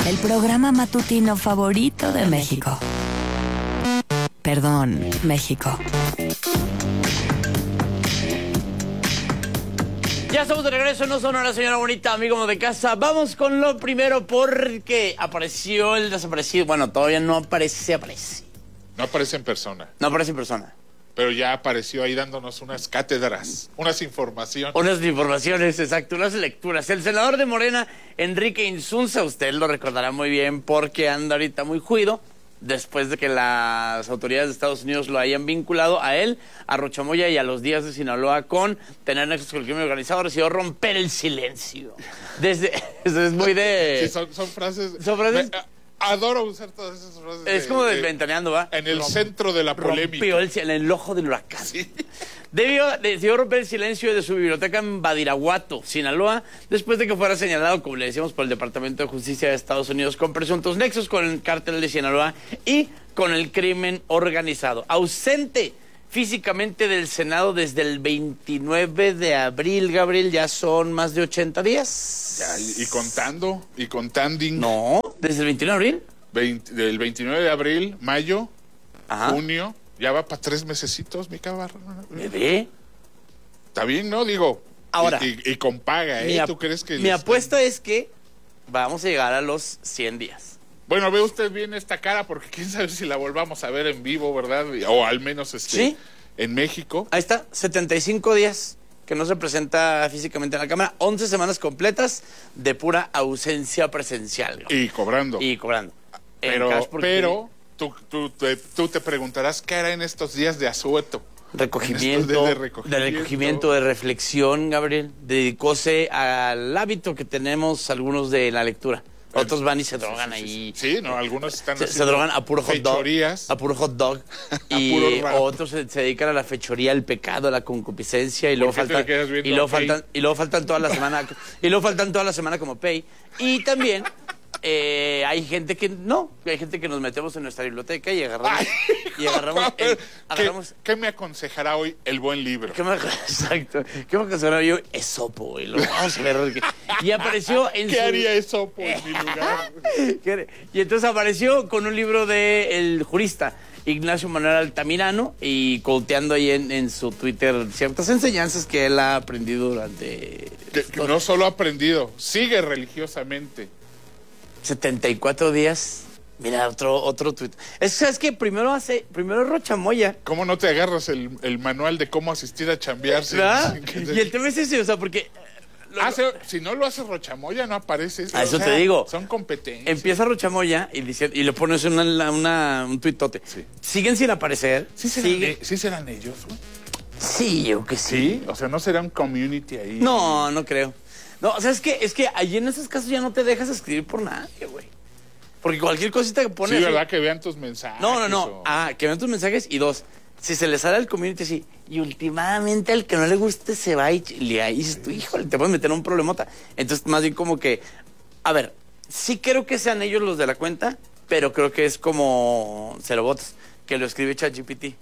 el programa matutino favorito de México. Perdón, México. Ya estamos de regreso, no son horas, señora bonita, amigos de casa. Vamos con lo primero porque apareció el desaparecido. Bueno, todavía no aparece. No aparece en persona. No aparece en persona. Pero ya apareció ahí dándonos unas cátedras, unas informaciones. Unas informaciones, exacto, unas lecturas. El senador de Morena, Enrique Insunza, usted lo recordará muy bien porque anda ahorita muy juido, después de que las autoridades de Estados Unidos lo hayan vinculado a él, a Rochamoya y a los Díaz de Sinaloa con tener nexos con el crimen organizado, decidió romper el silencio. Es muy de... Sí, son frases... Son frases... Adoro usar todas esas frases. Es como desventaneando, ¿va? En el centro de la polémica. Rompió en el ojo del huracán. Sí. Decidió romper el silencio de su biblioteca en Badiraguato, Sinaloa, después de que fuera señalado, como le decíamos, por el Departamento de Justicia de Estados Unidos con presuntos nexos con el cártel de Sinaloa y con el crimen organizado. Ausente físicamente del Senado desde el 29 de abril, Gabriel, ya son más de 80 días. Ya, y contando, y contanding. No, desde el 29 de abril. Del 29 de abril, mayo, Ajá. junio, ya va para 3 mesecitos, mi cabrón. Bebé. Está bien, ¿no? Digo, ahora, y con paga, ¿eh? ¿Tú crees que...? Mi apuesta es que vamos a llegar a los 100 días. Bueno, ve usted bien esta cara, porque quién sabe si la volvamos a ver en vivo, ¿verdad? O al menos ¿Sí? en México. Ahí está, 75 días que no se presenta físicamente en la Cámara, 11 semanas completas de pura ausencia presencial. ¿No? Y cobrando. Pero tú te preguntarás qué hará en estos días de asueto. Recogimiento, de reflexión, Gabriel. Dedicóse al hábito que tenemos algunos de la lectura. Otros van y se drogan ahí. Sí, no, algunos están se drogan a puro hot dog. Fechorías. A puro hot dog. Y otros se dedican a la fechoría, al pecado, a la concupiscencia. Y luego faltan toda la semana. Y luego faltan toda la semana como pay. Y también hay gente que no. Hay gente que nos metemos en nuestra biblioteca y agarramos. ¿Qué me aconsejará hoy el buen libro? Exacto. ¿Qué me aconsejará hoy? Esopo, güey. Lo vamos a ver. Y apareció en ¿Qué haría Esopo en mi lugar? Y entonces apareció con un libro de el jurista Ignacio Manuel Altamirano y quoteando ahí en su Twitter ciertas enseñanzas que él ha aprendido durante... Que no solo ha aprendido, sigue religiosamente. 74 días. Mira, otro tweet. Es que primero Rochamoya. ¿Cómo no te agarras el manual de cómo asistir a chambear? Y el tema es ese, o sea, porque... si no lo hace Rochamoya, no aparece. A eso te digo. Son competentes. Empieza Rochamoya y le pones un tuitote. Sí. Siguen sin aparecer. ¿Sí serán ellos, güey? Sí, yo que sí. ¿Sí? O sea, ¿no será un community ahí? No, no creo. No, o sea, es que allí en esos casos ya no te dejas escribir por nadie, güey. Porque cualquier cosita que pones... Sí, ¿verdad? Que vean tus mensajes. No. Que vean tus mensajes y dos, si se les sale al community así, y últimamente al que no le guste se va y ahí dices tú, híjole, te puedes meter en un problemota. Entonces, más bien como que, a ver, sí creo que sean ellos los de la cuenta, pero creo que es como Cerobots, que lo escribe ChatGPT.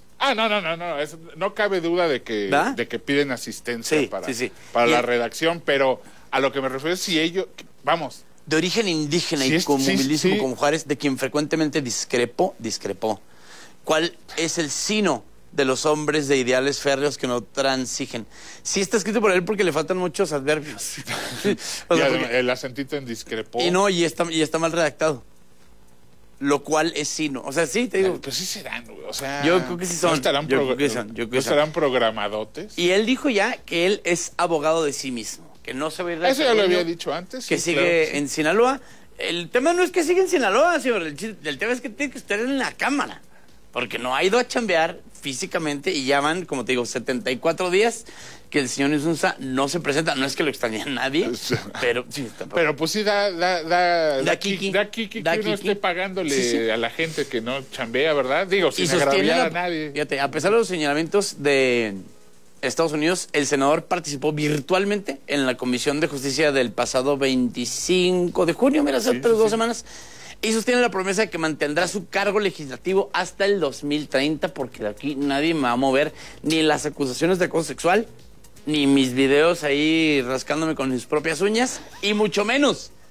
No cabe duda de que piden asistencia para la redacción, pero a lo que me refiero es si ellos, vamos... De origen indígena y con movilismo como Juárez, de quien frecuentemente discrepó. ¿Cuál es el sino de los hombres de ideales férreos que no transigen? Sí está escrito por él porque le faltan muchos adverbios. El acentito en discrepó. Y está mal redactado. Lo cual es sino. O sea, sí, te digo. Pues sí serán, güey. O sea, yo creo que sí son. ¿No estarán programadotes? Y él dijo ya que él es abogado de sí mismo. Que no se va a ir de Eso ya lo había dicho antes. Que sigue en Sinaloa. El tema no es que siga en Sinaloa, señor. El tema es que tiene que estar en la Cámara. Porque no ha ido a chambear físicamente y ya van, como te digo, 74 días que el señor Insunza no se presenta. No es que lo extrañe a nadie, pero sí. Pero pues sí da kiki que uno esté pagándole a la gente que no chambea, ¿verdad? Digo, sin agraviar a nadie. Fíjate, a pesar de los señalamientos de Estados Unidos, el senador participó virtualmente en la Comisión de Justicia del pasado 25 de junio, mira, hace 2 semanas, y sostiene la promesa de que mantendrá su cargo legislativo hasta el 2030, porque de aquí nadie me va a mover ni las acusaciones de acoso sexual, ni mis videos ahí rascándome con mis propias uñas, y mucho menos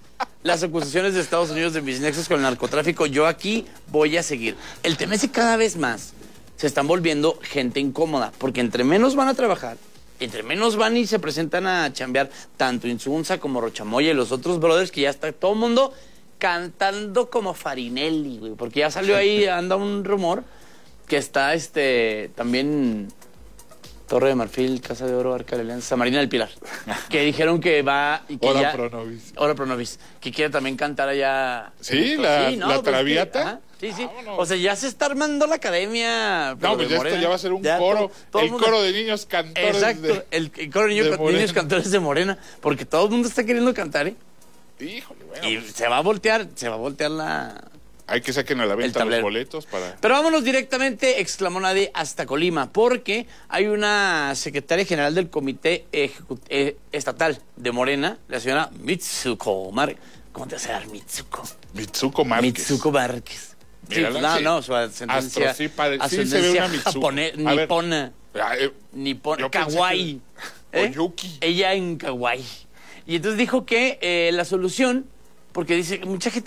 las acusaciones de Estados Unidos de mis nexos con el narcotráfico, yo aquí voy a seguir. El tema es que cada vez más se están volviendo gente incómoda, porque entre menos van a trabajar, entre menos van y se presentan a chambear, tanto Insunza como Rochamoya y los otros brothers, que ya está todo el mundo cantando como Farinelli, güey, porque ya salió ahí, anda un rumor que está también Torre de Marfil, Casa de Oro, Arca de Alianza, San Marina del Pilar, que dijeron que va y que Ora Pro Nobis, que quiere también cantar allá. Sí, la Traviata. Sí. O sea, ya se está armando la academia. No, pues esto ya va a ser un coro. El coro de niños cantores. Exacto, el coro de niños cantores de Morena. Porque todo el mundo está queriendo cantar, ¿eh? Híjole, bueno. Y se va a voltear la... Hay que saquen a la venta los boletos para... Pero vámonos directamente, exclamó nadie, hasta Colima, porque hay una secretaria general del Comité Estatal de Morena, la señora Mitsuko Márquez. ¿Cómo te hace dar Mitsuko? Mitsuko Márquez. Mitsuko Márquez. Mírala, su ascendencia, sí se ve una Mitsuko. Nipona, kawaii. Oyuki. Ella en kawaii. Y entonces dijo que la solución, porque dice, mucha gente